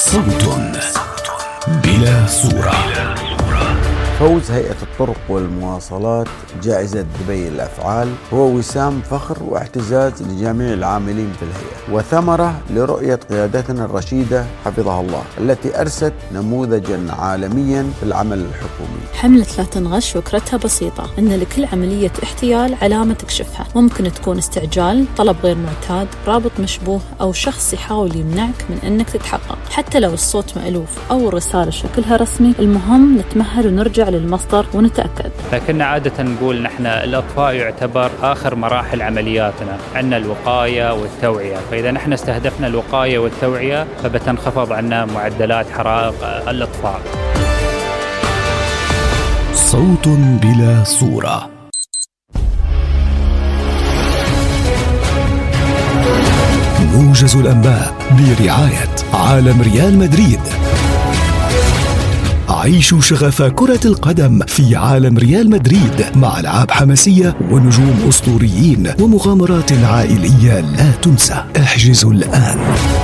صوت بلا صورة. فوز هيئة الطرق والمواصلات جائزة دبي للأفعال هو وسام فخر واعتزاز لجميع العاملين في الهيئة، وثمرة لرؤية قيادتنا الرشيدة حفظها الله التي أرست نموذجا عالميا في العمل الحكومي. حملة لا تنغش فكرتها بسيطة، إن لكل عملية احتيال علامة تكشفها. ممكن تكون استعجال، طلب غير معتاد، رابط مشبوه، أو شخص يحاول يمنعك من أنك تتحقق. حتى لو الصوت مألوف أو الرسالة شكلها رسمي، المهم نتمهل ونرجع للمصدر ونتأكد. لكن عادة نقول نحن الإطفاء يعتبر آخر مراحل عملياتنا، عندنا الوقاية والتوعية، فإذا نحن استهدفنا الوقاية والتوعية فبتنخفض عنا معدلات حرائق الإطفاء. صوت بلا صورة. موجز الأنباء برعاية عالم ريال مدريد. عيشوا شغف كرة القدم في عالم ريال مدريد مع ألعاب حماسية ونجوم أسطوريين ومغامرات عائلية لا تنسى. احجزوا الآن.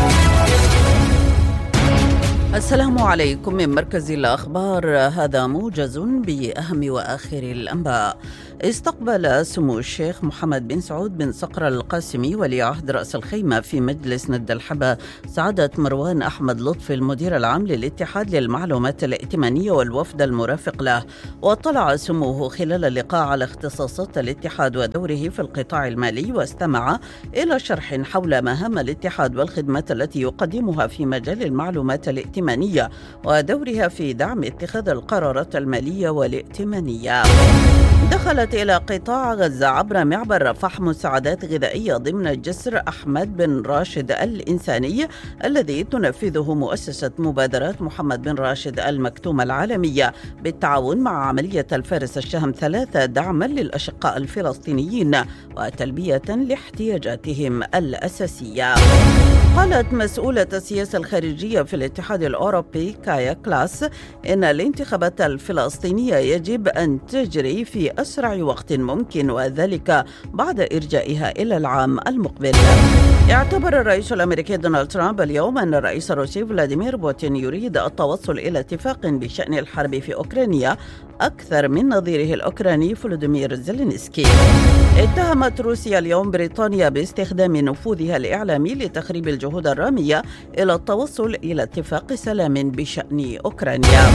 السلام عليكم من مركز الأخبار، هذا موجز بأهم وآخر الأنباء. استقبل سمو الشيخ محمد بن سعود بن صقر القاسمي ولي عهد رأس الخيمة في مجلس ند الحبة سعادة مروان أحمد لطفي المدير العام للاتحاد للمعلومات الائتمانية والوفد المرافق له. واطلع سموه خلال اللقاء على اختصاصات الاتحاد ودوره في القطاع المالي، واستمع إلى شرح حول مهام الاتحاد والخدمات التي يقدمها في مجال المعلومات الائتمانية ودورها في دعم اتخاذ القرارات المالية والائتمانية. دخلت إلى قطاع غزة عبر معبر رفح مساعدات غذائية ضمن جسر أحمد بن راشد الإنساني الذي تنفذه مؤسسة مبادرات محمد بن راشد المكتومة العالمية بالتعاون مع عملية الفارس الشهم 3 دعما للأشقاء الفلسطينيين وتلبية لاحتياجاتهم الأساسية. قالت مسؤولة السياسة الخارجية في الاتحاد الأوروبي كايا كلاس إن الانتخابات الفلسطينية يجب أن تجري في أسرع وقت ممكن، وذلك بعد إرجائها إلى العام المقبل. اعتبر الرئيس الأمريكي دونالد ترامب اليوم أن الرئيس الروسي فلاديمير بوتين يريد التوصل إلى اتفاق بشأن الحرب في أوكرانيا أكثر من نظيره الأوكراني فلوديمير زيلينسكي. اتهمت روسيا اليوم بريطانيا باستخدام نفوذها الإعلامي لتخريب الجهود الرامية إلى التوصل إلى اتفاق سلام بشأن أوكرانيا.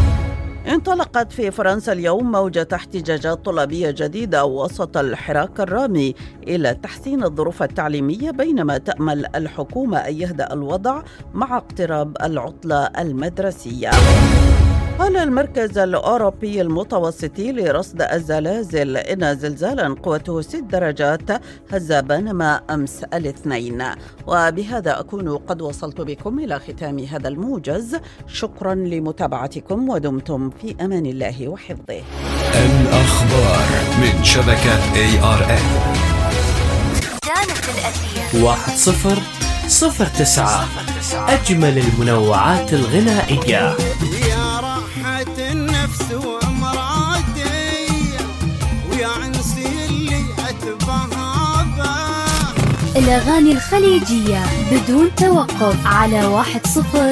انطلقت في فرنسا اليوم موجة احتجاجات طلابية جديدة وسط الحراك الرامي إلى تحسين الظروف التعليمية، بينما تأمل الحكومة أن يهدأ الوضع مع اقتراب العطلة المدرسية. قال المركز الأوروبي المتوسطي لرصد الزلازل إن زلزالا قوته 6 درجات هز بنما أمس الاثنين. وبهذا أكون قد وصلت بكم إلى ختام هذا الموجز. شكرا لمتابعتكم ودمتم في أمان الله وحفظه. الأخبار من شبكة ARN. كانت الأثير 1009 أجمل المنوعات الغنائية. النفس وامراتي ويا عنسي اللي اتبهابه. الأغاني الخليجية بدون توقف على 10